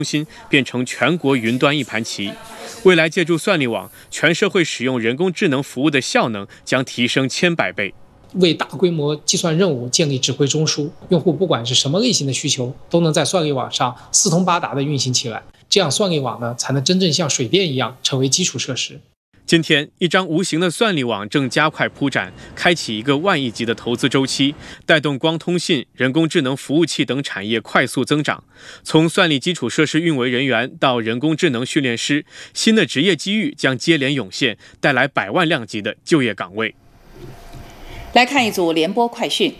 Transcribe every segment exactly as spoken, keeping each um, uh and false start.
心变成全国云端一盘棋。未来借助算力网，全社会使用人工智能服务的效能将提升千百倍。 为大规模计算任务建立指挥中枢，用户不管是什么类型的需求，都能在算力网上四通八达地运行起来。这样算力网呢，才能真正像水电一样成为基础设施。 今天，一张无形的算力网正加快铺展，开启一个万亿级的投资周期，带动光通信、人工智能服务器等产业快速增长。从算力基础设施运维人员到人工智能训练师，新的职业机遇将接连涌现，带来百万量级的就业岗位。 来看一组联播快讯。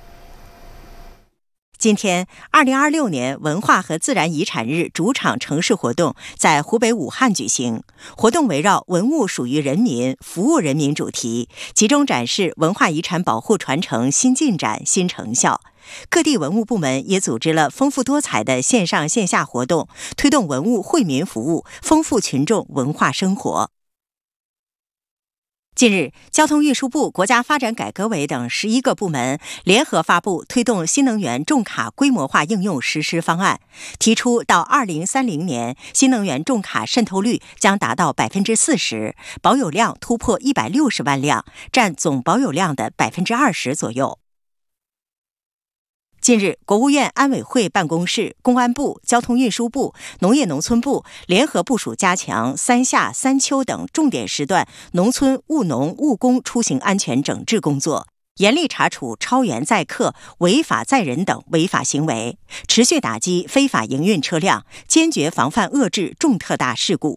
今天，二零二六年文化和自然遗产日主场城市活动在湖北武汉举行。活动围绕“文物属于人民，服务人民”主题，集中展示文化遗产保护传承新进展、新成效。各地文物部门也组织了丰富多彩的线上线下活动，推动文物惠民服务，丰富群众文化生活。近日，交通运输部、国家发展改革委等十一个部门联合发布推动新能源重卡规模化应用实施方案，提出到二零三零年，新能源重卡渗透率将达到百分之四十，保有量突破一百六十万辆，占总保有量的百分之二十左右。近日，国务院安委会办公室、公安部、交通运输部、农业农村部联合部署加强三夏、三秋等重点时段农村务农务工出行安全整治工作，严厉查处超员载客、违法载人等违法行为，持续打击非法营运车辆，坚决防范遏制重特大事故。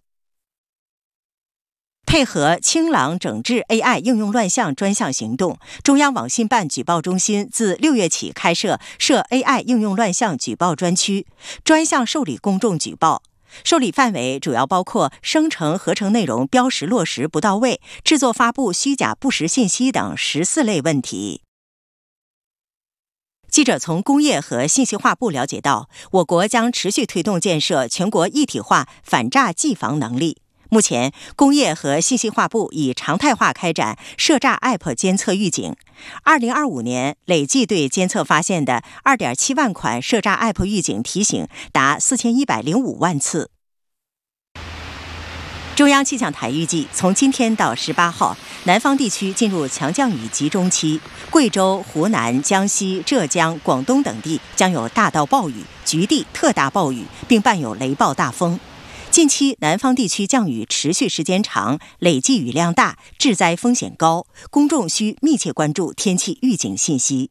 配合清朗整治 A I 应用乱象专项行动，中央网信办举报中心自六月起开设涉 A I 应用乱象举报专区，专项受理公众举报。受理范围主要包括生成合成内容标识落实不到位、制作发布虚假不实信息等十四类问题。记者从工业和信息化部了解到，我国将持续推动建设全国一体化反诈技防能力。目前，工业和信息化部已常态化开展涉诈 App 监测预警。二零二五年累计对监测发现的二点七万款涉诈 App 预警提醒达四千一百零五万次。中央气象台预计，从今天到十八号，南方地区进入强降雨集中期，贵州、湖南、江西、浙江、广东等地将有大到暴雨、局地特大暴雨，并伴有雷暴大风。近期南方地区降雨持续时间长，累计雨量大，致灾风险高，公众需密切关注天气预警信息。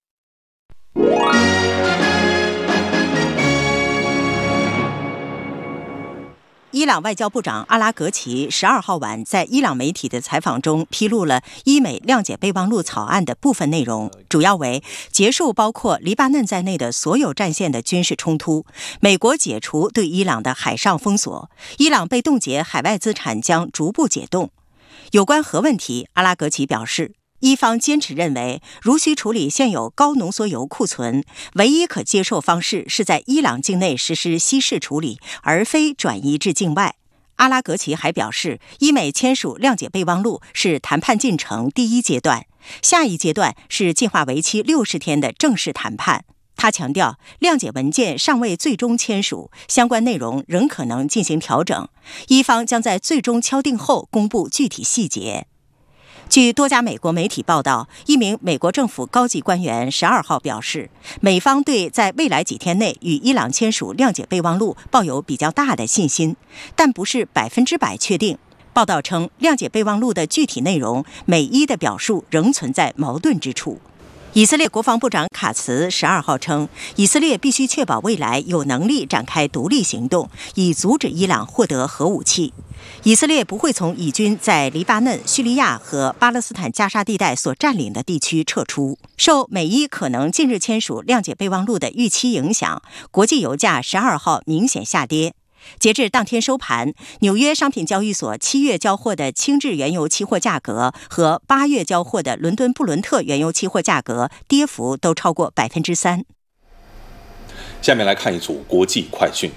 伊朗外交部长阿拉格齐十二号晚在伊朗媒体的采访中披露了伊美谅解备忘录草案的部分内容，主要为结束包括黎巴嫩在内的所有战线的军事冲突，美国解除对伊朗的海上封锁，伊朗被冻结海外资产将逐步解冻。有关核问题，阿拉格齐表示，伊方坚持认为，如需处理现有高浓缩铀库存，唯一可接受方式是在伊朗境内实施稀释处理，而非转移至境外。阿拉格齐还表示，伊美签署谅解备忘录是谈判进程第一阶段，下一阶段是计划为期六十天的正式谈判。他强调，谅解文件尚未最终签署，相关内容仍可能进行调整，伊方将在最终敲定后公布具体细节。据多家美国媒体报道，一名美国政府高级官员十二号表示，美方对在未来几天内与伊朗签署谅解备忘录抱有比较大的信心，但不是百分之百确定。报道称，谅解备忘录的具体内容，美伊的表述仍存在矛盾之处。以色列国防部长卡茨十二号称，以色列必须确保未来有能力展开独立行动，以阻止伊朗获得核武器。以色列不会从以军在黎巴嫩、叙利亚和巴勒斯坦加沙地带所占领的地区撤出。受美伊可能近日签署谅解备忘录的预期影响，国际油价十二号明显下跌。截至当天收盘，纽约商品交易所七月交货的轻质原油期货价格和八月交货的伦敦布伦特原油期货价格跌幅都超过百分之三。 下面来看一组国际快讯。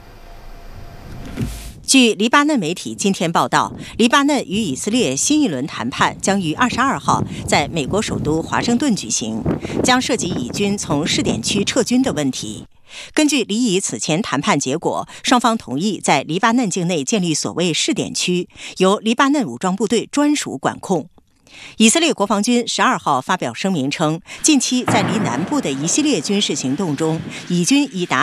据黎巴嫩媒体今天报道，黎巴嫩与以色列新一轮谈判将于二十二号在美国首都华盛顿举行，将涉及以军从试点区撤军的问题。 根据黎以此前谈判结果，双方同意在黎巴嫩境内建立所谓试点区，由黎巴嫩武装部队专属管控。以色列国防军十二号发表声明称，近期在黎南部的一系列军事行动中，以军已达